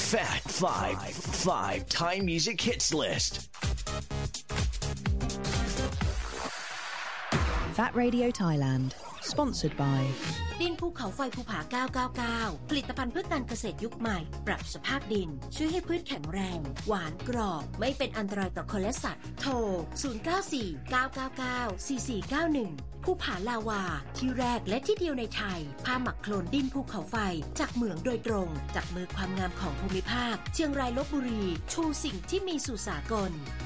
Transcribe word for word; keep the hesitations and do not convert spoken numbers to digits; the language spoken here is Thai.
Fat Five Five Thai Music Hits List Fat Radio Thailand Sponsored by ดินภูเขาไฟภูผาเก้าเก้าเก้าผลิตภัณฑ์เพื่อการเกษตรยุคใหม่ปรับสภาพดินช่วยให้พืชแข็งแรงหวานกรอบไม่เป็นอันตรายต่อคนและสัตว์โทรศูนย์ เก้า สี่ เก้า เก้า เก้า สี่ สี่ เก้า หนึ่งภูผาลาวาที่แรกและที่เดียวในไทยผ้าหมักโคลนดินภูเขาไฟจากเหมืองโดยตรงจากมือความงามของภูมิภาคเชียงรายลพบุรีชูสิ่งที่มีสู่สากล